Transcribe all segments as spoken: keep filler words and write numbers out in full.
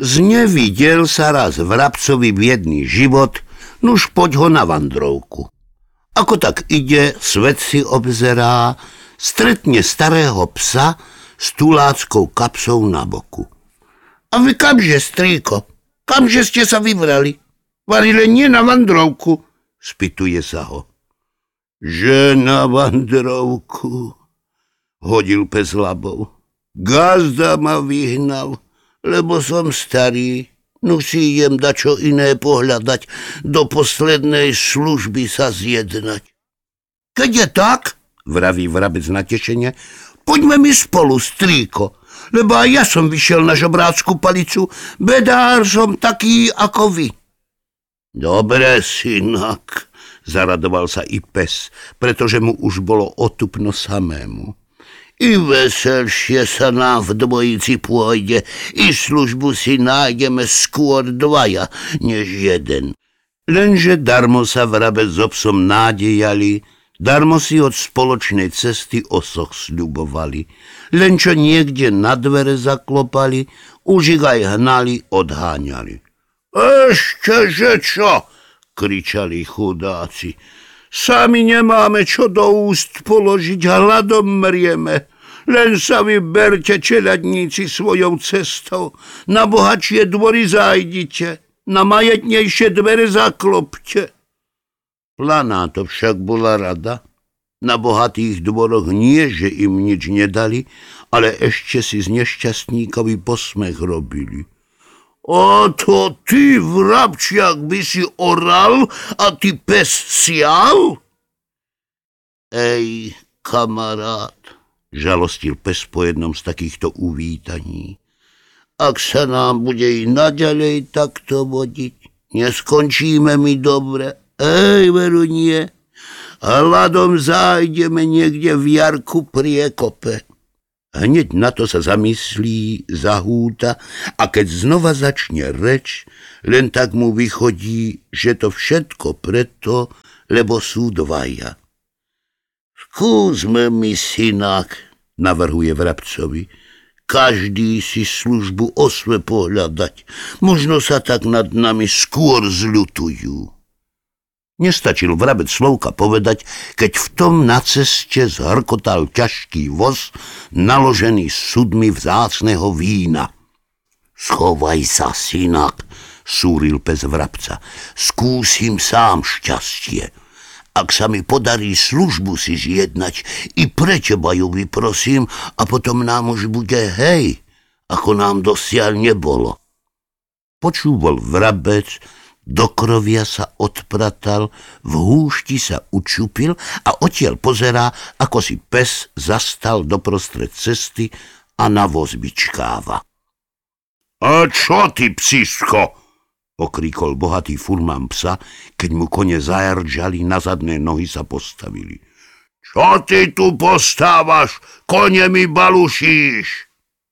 Znevidel sa raz vrabcovi biedný život, nuž poď ho na vandrovku. Ako tak ide, svet si obzerá, stretne starého psa s tuláckou kapsou na boku. A vy kamže, strýko? Kamže ste sa vybrali? Varile nie na vandrovku, spýtuje sa ho. Že na vandrovku, hodil pes labou. Gazda ma vyhnal, lebo som starý, no si idem dačo iné pohľadať, do poslednej služby sa zjednať. Keď je tak, vraví vrabec natešene, poďme mi spolu, strýko, lebo aj ja som vyšiel na žobrácku palicu, bedár som taký ako vy. Dobre, synak, zaradoval sa i pes, pretože mu už bolo otupno samému. I veselšie sa nám v dvojici pôjde, i službu si nájdeme skôr dvaja, než jeden. Lenže darmo sa vrabec so psom nádejali, darmo si od spoločnej cesty osoch sľubovali. Len čo niekde na dvere zaklopali, už ich aj hnali, odháňali. Ešte, že čo? Kričali chudáci. Sami nemáme čo do úst položiť, hladom mrieme. Len sa vyberte, čeľadníci, svojou cestou. Na bohatšie dvory zájdite, na majetnejšie dvere zaklopte. Planá to však bola rada. Na bohatých dvoroch nie, že im nič nedali, ale ešte si z nešťastníkovi posmech robili. O to ty, vrabčiak, by si oral a ty pes sial? Ej, kamarát, žalostil pes po jednom z takýchto uvítaní. Ak sa nám bude i naďalej takto vodiť, neskončíme mi dobre. Ej, veru nie. Hladom zájdeme niekde v jarku priekope. Hneď na to sa zamyslí, zahúta a keď znova začne reč, len tak mu vychodí, že to všetko preto, lebo sú dvaja. Skúsme mi, synak, navrhuje vrabcovi, každý si službu osve pohľadať. Možno sa tak nad nami skôr zľutujú. Nestačil vrabec slovka povedať, keď v tom na ceste zhrkotal ťažký voz, naložený sudmi vzácneho vína. Schovaj sa, synak, súril pes vrabca. Skúsim sám šťastie. Ak sa mi podarí službu si zjednať, i pre teba ju vyprosím a potom nám už bude hej, ako nám dosiaľ nebolo. Počúval vrabec, do krovia sa odpratal, v húšti sa učupil a odtiaľ pozerá, ako si pes zastal doprostred cesty a na voz vyčkáva. A čo ty, psisko? Okríkol bohatý furman psa, keď mu kone zaerdžali, na zadné nohy sa postavili. Čo ty tu postávaš? Kone mi balušíš?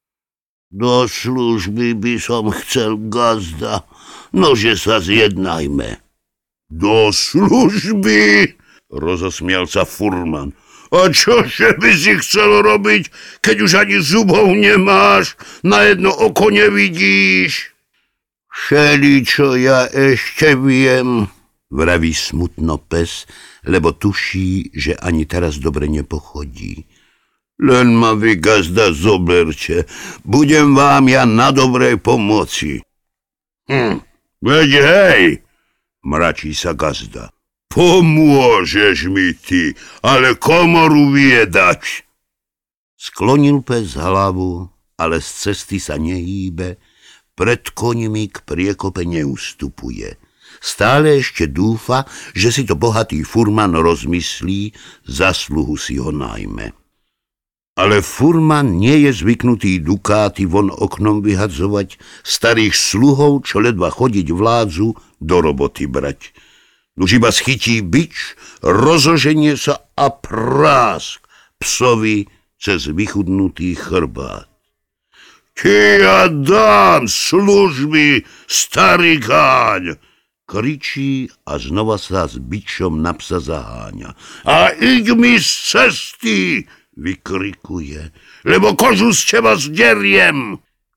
Do služby by som chcel, gazda, nože sa zjednajme. Do služby? Rozosmial sa furman. A čože by si chcel robiť, keď už ani zubov nemáš, na jedno oko nevidíš? Všeličo ja ešte viem, vraví smutno pes, lebo tuší, že ani teraz dobre nepochodí. Len ma vy, gazda, zoberte, budem vám ja na dobrej pomoci. Hm, veď hej, mračí sa gazda. Pomôžeš mi ty, ale komoru viedať. Sklonil pes hlavu, ale z cesty sa nehýbe, pred koňmi k priekope neustupuje. Stále ešte dúfa, že si to bohatý furman rozmyslí, zasluhu si ho najme. Ale furman nie je zvyknutý dukáty von oknom vyhadzovať, starých sluhov, čo ledva chodiť vládzu, do roboty brať. Už iba schytí bič, rozoženie sa a prásk psovi cez vychudnutý chrbát. Ty ja dám služby, starý káň, kričí a znova sa s bičom na psa zaháňa. A iď mi z cesty, vykrikuje, lebo kožu z teba zderiem.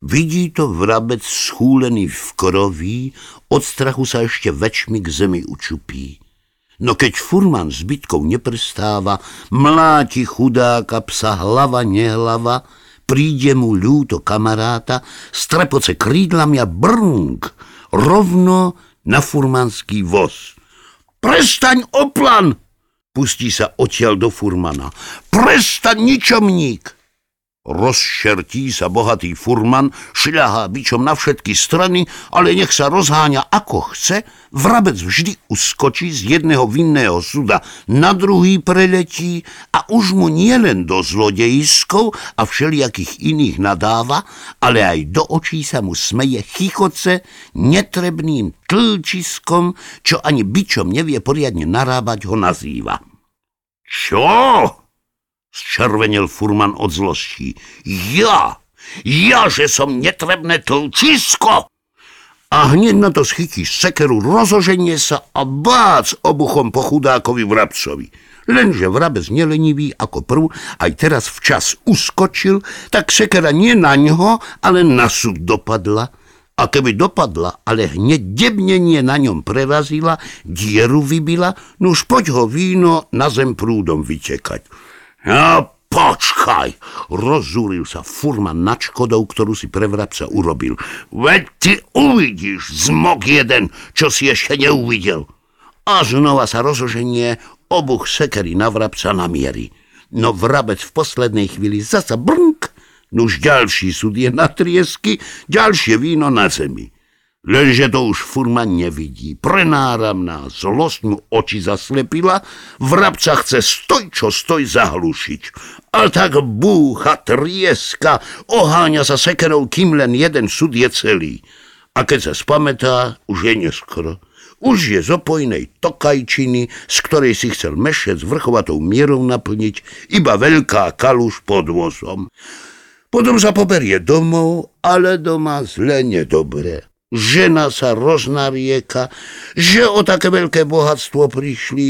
Vidí to vrabec schúlený v kroví, od strachu sa ešte väčšmi k zemi učupí. No keď furman zbytkov neprestáva, mláti chudáka psa hlava nehlava, príde mu ľúto kamaráta, strepoce krídlami a brnk, rovno na furmanský voz. Prestaň, oplan! Pustí sa odtiaľ do furmana. Prestaň, ničomník! Rozšertí sa bohatý furman, šľahá bičom na všetky strany, ale nech sa rozháňa ako chce, vrabec vždy uskočí z jedného vinného suda na druhý preletí a už mu nielen do zlodejiskov a všelijakých iných nadáva, ale aj do očí sa mu smeje chichoce netrebným tlčiskom, čo ani bičom nevie poriadne narábať, ho nazýva. Čo? Zčervenil furman od zlosti. Ja, ja, že som netrebné tlčisko! A hneď na to schytí sekeru, rozoženie sa a bác obuchom po chudákovi vrabcovi. Lenže vrabec nelenivý ako prv, aj teraz včas uskočil, tak sekera nie na ňo, ale na súd dopadla. A keby dopadla, ale hneď debnenie na ňom prerazila, dieru vybila, nuž poď ho víno na zem prúdom vytekať. Ja, počkaj, rozúril sa furman nad škodou, ktorú si pre vrabca urobil. Veď ty uvidíš, zmok jeden, čo si ešte neuvidel. A znova sa rozoženie, obuch sekery na vrabca namierí. No vrabec v poslednej chvíli zasa brnk, nuž ďalší súd je na triesky, ďalšie víno na zemi. Lenže to už furman nevidí. Prenáramná zlosť mu oči zaslepila, vrabca chce stoj čo stoj zahlušiť. A tak búcha, trieska, oháňa sa sekerou, kým len jeden súd je celý. A keď sa spamätá, už je neskoro. Už je z opojnej tokajčiny, z ktorej si chcel mešec vrchovatou mierou naplniť, iba veľká kaluž pod vozom. Potom sa poberie domov, ale doma zle nedobre. Žena sa roznarieka, že o také veľké bohatstvo prišli,